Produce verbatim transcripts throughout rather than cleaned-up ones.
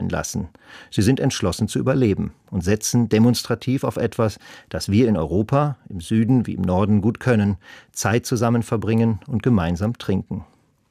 lassen. Sie sind entschlossen zu überleben und setzen demonstrativ auf etwas, das wir in Europa, im Süden wie im Norden gut können, Zeit zusammen verbringen und gemeinsam trinken.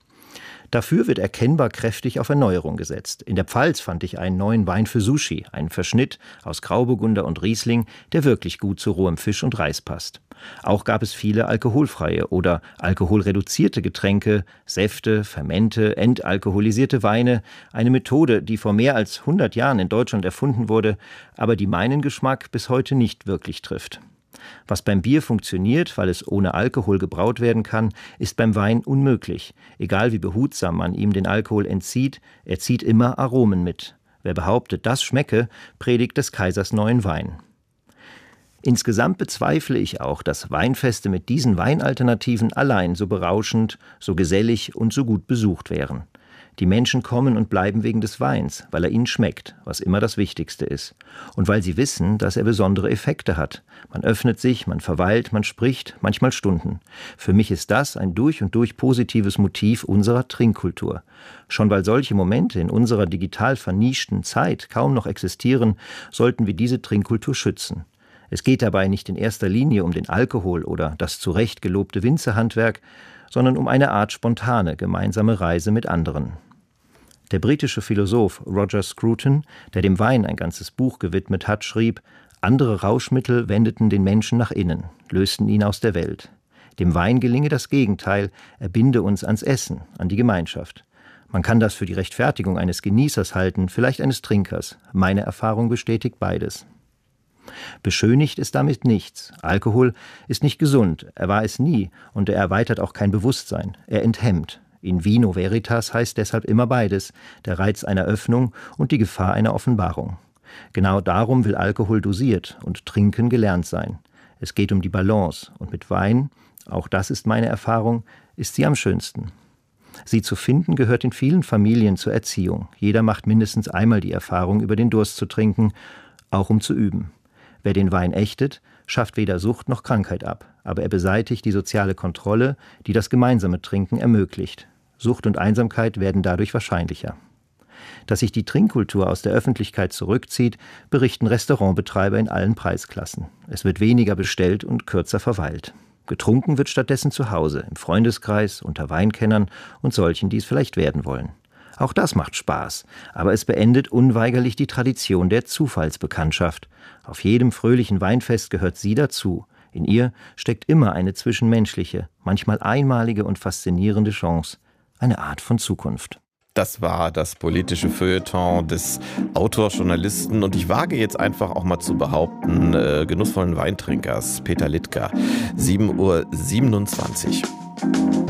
Dafür wird erkennbar kräftig auf Erneuerung gesetzt. In der Pfalz fand ich einen neuen Wein für Sushi, einen Verschnitt aus Grauburgunder und Riesling, der wirklich gut zu rohem Fisch und Reis passt. Auch gab es viele alkoholfreie oder alkoholreduzierte Getränke, Säfte, Fermente, entalkoholisierte Weine, eine Methode, die vor mehr als hundert Jahren in Deutschland erfunden wurde, aber die meinen Geschmack bis heute nicht wirklich trifft. Was beim Bier funktioniert, weil es ohne Alkohol gebraut werden kann, ist beim Wein unmöglich. Egal wie behutsam man ihm den Alkohol entzieht, er zieht immer Aromen mit. Wer behauptet, das schmecke, predigt des Kaisers neuen Wein. Insgesamt bezweifle ich auch, dass Weinfeste mit diesen Weinalternativen allein so berauschend, so gesellig und so gut besucht wären. Die Menschen kommen und bleiben wegen des Weins, weil er ihnen schmeckt, was immer das Wichtigste ist. Und weil sie wissen, dass er besondere Effekte hat. Man öffnet sich, man verweilt, man spricht, manchmal Stunden. Für mich ist das ein durch und durch positives Motiv unserer Trinkkultur. Schon weil solche Momente in unserer digital vernischten Zeit kaum noch existieren, sollten wir diese Trinkkultur schützen. Es geht dabei nicht in erster Linie um den Alkohol oder das zu Recht gelobte Winzerhandwerk, sondern um eine Art spontane, gemeinsame Reise mit anderen. Der britische Philosoph Roger Scruton, der dem Wein ein ganzes Buch gewidmet hat, schrieb: Andere Rauschmittel wendeten den Menschen nach innen, lösten ihn aus der Welt. Dem Wein gelinge das Gegenteil, er binde uns ans Essen, an die Gemeinschaft. Man kann das für die Rechtfertigung eines Genießers halten, vielleicht eines Trinkers. Meine Erfahrung bestätigt beides. Beschönigt ist damit nichts. Alkohol ist nicht gesund, er war es nie und er erweitert auch kein Bewusstsein, er enthemmt. In vino veritas heißt deshalb immer beides, der Reiz einer Öffnung und die Gefahr einer Offenbarung. Genau darum will Alkohol dosiert und Trinken gelernt sein. Es geht um die Balance und mit Wein, auch das ist meine Erfahrung, ist sie am schönsten. Sie zu finden gehört in vielen Familien zur Erziehung. Jeder macht mindestens einmal die Erfahrung, über den Durst zu trinken, auch um zu üben. Wer den Wein ächtet, schafft weder Sucht noch Krankheit ab, aber er beseitigt die soziale Kontrolle, die das gemeinsame Trinken ermöglicht. Sucht und Einsamkeit werden dadurch wahrscheinlicher. Dass sich die Trinkkultur aus der Öffentlichkeit zurückzieht, berichten Restaurantbetreiber in allen Preisklassen. Es wird weniger bestellt und kürzer verweilt. Getrunken wird stattdessen zu Hause, im Freundeskreis, unter Weinkennern und solchen, die es vielleicht werden wollen. Auch das macht Spaß, aber es beendet unweigerlich die Tradition der Zufallsbekanntschaft. Auf jedem fröhlichen Weinfest gehört sie dazu. In ihr steckt immer eine zwischenmenschliche, manchmal einmalige und faszinierende Chance, eine Art von Zukunft. Das war das politische Feuilleton des Autors, Journalisten und ich wage jetzt einfach auch mal zu behaupten, äh, genussvollen Weintrinkers Peter Littger. sieben Uhr siebenundzwanzig.